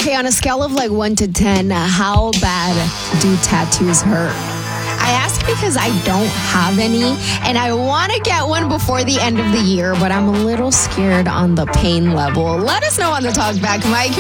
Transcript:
Okay, on a scale of like 1 to 10, how bad do tattoos hurt? I ask because I don't have any, and I want to get one before the end of the year, but I'm a little scared on the pain level. Let us know on the Talkback Mike.